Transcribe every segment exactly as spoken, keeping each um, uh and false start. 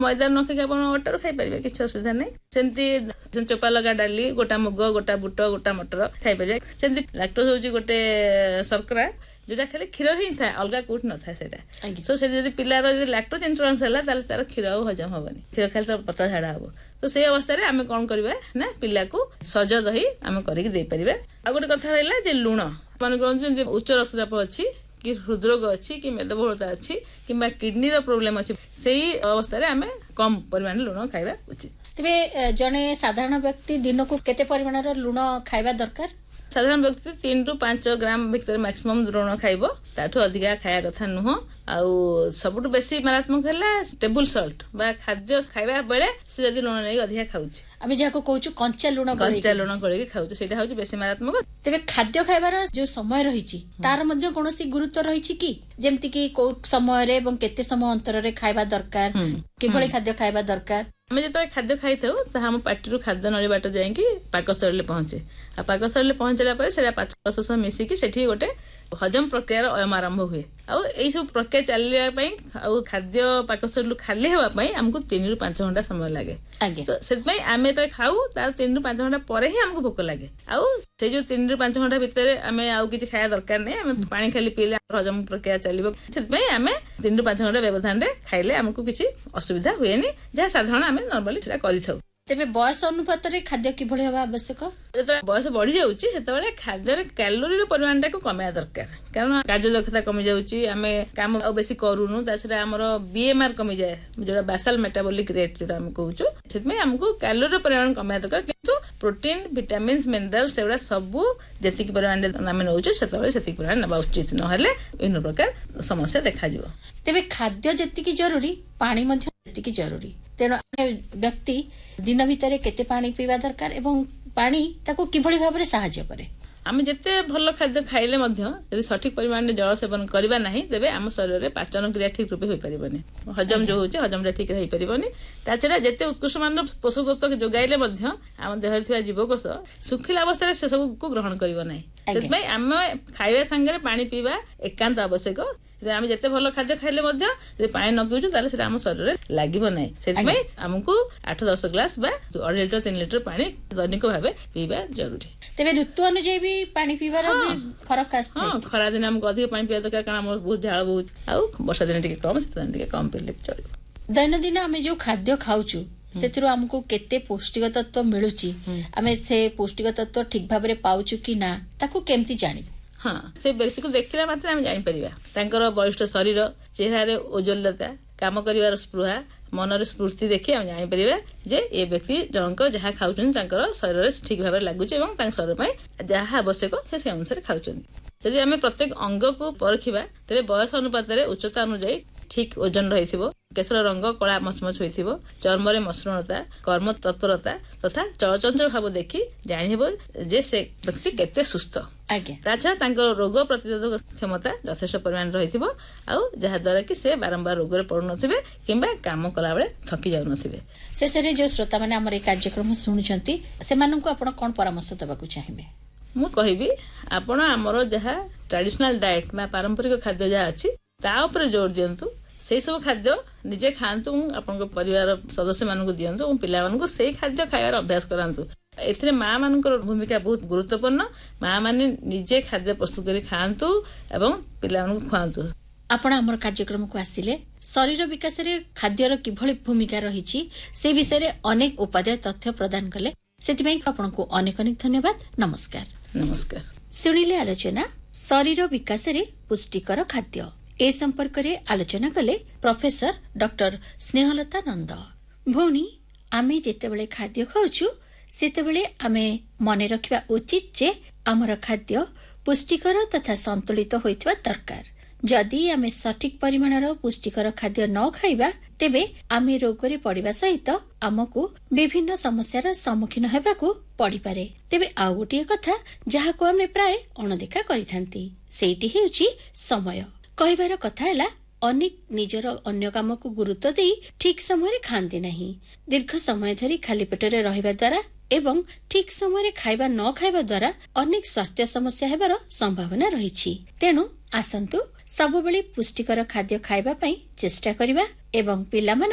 मैदा न खाई आप अटारू खाई पारे किसी असुविधा नहीं सेमती चोपा लगा डाली गोटा मुग गोटा बुट गोटा मटर खाई पारे सेमती लैक्टोज होची गोटे शर्करा जोटा खाली क्षीर ही था अलग कौट न था सो से पिलार लैक्टोज इंटॉलरेंस है तार क्षीर हजम हेनी क्षीर खाली तो पतला झाड़ा हम तो से अवस्था रे आमे कौन करबा ना पिला को सज दही आमे करके दे परिबा आ गोटे कथा रहला जे लूण मान कहते उच्च रक्तचाप अच्छी कि हृदरोग अच्छी कि मेदबहुलता अच्छी कि किडनी रो प्रॉब्लम अच्छी से अवस्था रे आमे कम परिमाण लूण खाइबा उचित। तेबे जने साधारण व्यक्ति दिन को केते परिमाण रो लूण खाइबा दरकार? साधारण व्यक्ति तीन रु पांच ग्राम भितर मैक्सिमम लूण खाइबो ताठू अधिका खाया कथा नुह आउ सबुठ बेसी मारात्मक है टेबुल सल्ट बा खाद्य खाइबा बेले से जदी लूण नै अधिका खाउची आमे जाको कहूचु कंचा लूण कंचा लूण करके खाउची सेटा होची बेसी मारात्मक। तेबे खाद्य खाइबार जो समय रहिची तार मध्ये कोनोसी गुरुत्व रहिची कि जेमति कि को समय रे एवं केते समय अंतर रे खाइबा दरकार किभଳି खाद्य खाइबा दरकार? आमे जतय खाद्य खाई थाउ त हम पाटिरु खाद्य नळी बाट जाईकी पाकस्थळी पहुंचे आ पाकस्थळी पहुंचला परे सेला पाच प्रसस मिसी की सेठी गोटे हजम प्रक्रिया अयम आरंभ हुए आ एई सब प्रक्रिया चलिया पई आ खाद्य पाकस्थळी खाली हेबा पई हमकु तीन रु पांच घंटा समय लागे तो सेत पई आमे त खाऊ तार तीन रु पांच घंटा परे ही हमकु भोक लागे आ से जो तीन रु पांच घंटा भितर आमे आउ किछि खाया दरकार नै आमे पानी खाली पीले हजम प्रक्रिया चलिबो सेत पई आमे तीन रु पांच घंटा व्यवधान रे खाइले हमकु किछि असुविधा हुएनी जा साधारण आमे नॉर्मली सेटा करि थाउ। तेबे बयस अनुपात रे खाद्य किभଳି हेबा आवश्यक? जेतबे बयस बढ़ी जाउची सेतबे खाद्य रे कैलोरी रो परिमाण को कमाया दरकार कारण कार्य दक्षता कमी जाउची आमे काम आ बेसी करूनु ताछरा हमरो बीएमआर कमी जाय जोरा बेसल मेटाबॉलिक रेट जोरा हम कहूचु सेतमे हमको कैलोरी रो परिमाण कमाया दरकार किंतु प्रोटीन विटामिन्स मिनरल्स सेवरा सब जेति कि परिमाण नामे नउचु सेतबे सेति परिमाण नबा उचित न हले इन प्रकार समस्या देखा जिवो। तेबे खाद्य जेति कि जरूरी पानी मध्ये जेति कि जरूरी तेणु व्यक्ति दिन भितर केते पानी पीवा दरकार एवं पानी ताको किभଳି भाबरे सहायता करे? आमे जते भल खाद्य खाइले मध्य यदि सठिक परिमाण रे जल सेवन करबा नाही तेबे आम शरीर रे पाचन क्रिया ठीक रूपे होई परिबनी हजम जो होचे हजम रे ठीक रही परिबनी ताछरा जते उत्कृष्ट मान पोषक तत्व जोगाइले मध्य आम देह रे थिबा जीवकोष सुखिला अवस्था रे से सब को ग्रहण करबो नाही सेतमै आमे खाइबा संगे पानी पीवा एकांत आवश्यक आम जिते भल खाद्य खाइले पानी न पीछू ताले आम शरीर में लगे ना से आमको आठ दस ग्लास बा अढ़ लिटर तीन लिटर पानी दैनिक भाव पीवा जरूरी। तेरे ऋतु अनुଯାयी भी पानी पीवार फरक आस हाँ खरा दिन आमको अधिक पानी पीवा दरकार कारण बहुत झाड़ बहुत आउ वर्षा दिन टिके कम शीत दिन टिके कम पीले चलो। दैनंदिन आम जो खाद्य खाऊचु से आमको केते पौष्टिक तत्व मिलुची आमे से पौष्टिक तत्व ठीक भाव में पाउचु कि ना ताको केमती जानिबु? हाँ से व्यक्ति को देखला मात्र आम जानि परिबा तांकर बलिष्ठ शरीर चेहरा रे ओजलता काम करिवार स्पृहा मनर स्फूर्ति देखि आम जानि परिबा जे ए व्यक्ति जनक जहा खाउछन तांकर शरीर रे ठीक भाबरे लागुचे एवं तांकर शरीर पय जहा आवश्यक से से अनुसार खाउछन। यदि आमे प्रत्येक अंग को परखिबा तबे बयस अनुपात रे उच्चता अनुଯାयी ठीक ओजन रहिथिबो केशर रंग कला मचमच होइथिबो चर्म रे मसृणता कर्म तत्परता तथा चलचंचल भाव देखि जानिबो जे से व्यक्ति केते सुस्थ आगे ताछा तांकर रोग प्रतिरोधक क्षमता यथेष्ट परिमाण रहिथिबो आ जहा द्वारा कि से बारंबार रोग रे पड़ नथिबे किंबा काम कला बेले थकी जाउ नथिबे। शेषरे जो श्रोता माने हमर ए कार्यक्रम सुनुचंती सेमानन को आपण कोन परामर्श देबाकू चाहिबे? मु कहिबी आपण हमर जहा ट्रेडिशनल डाइट बा पारंपरिक खाद्य जहा अछि ता ऊपर जोर दियंतु से सब खाद्य निजे खातु आपन परिवार सदस्य मान को दियंतु पिला मान को से खाद्य खाइबार अभ्यास करांतु एथिरे माँ मान भूमिका बहुत गुरुत्वपूर्ण माँ माने निजे खाद्य प्रस्तुत करी खातु एवं पिला मान को खुआंतु। आपण हमर कार्यक्रम को आसिले शरीर विकास रे खाद्यर किभଳି भूमिका रहिछि से विषय रे अनेक उपादेय तथ्य प्रदान कले सेति आपण को अनेक अनेक धन्यवाद। नमस्कार। नमस्कार। सुनिले आलोचना शरीर विकास रे पुष्टिकर खाद्य ए संपर्क रे आलोचना कले प्रोफेसर डॉक्टर स्नेहलता नंद। भौणी आमे जेतेबेले खाद्य खाउछु सेतेबेले आमे मने रखिबा उचित जे हमर खाद्य पुष्टिकर तथा संतुलित होइतबा दरकार। जदि आमे सठिक परिमाणर पुष्टिकर खाद्य न खाइबा तेबे आमे रोगरे पड़िबा सहित आमको विभिन्न समस्यार सम्मुखीन हेबाकू पड़ी पारे। तेबे आउ गोटे कथा जहाको आमे प्राय अणदेखा करिथांती सेठी हेउची समय। कहिबार कथा हैला अनेक निजर अन्य काम को गुरुत्व देई ठीक समय खाती नहीं। दीर्घ समय धरी खाली पेटरे रहिबा द्वारा एवं ठीक समय खाइबा न खाइबा द्वारा अनेक स्वास्थ्य समस्या हेबार संभावना रहिछि। तेणु आसंतु सबबेले पुष्टिकर खाद्य खाइबा पई चेष्टा करिबा एवं पिलामानंकु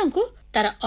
ତାର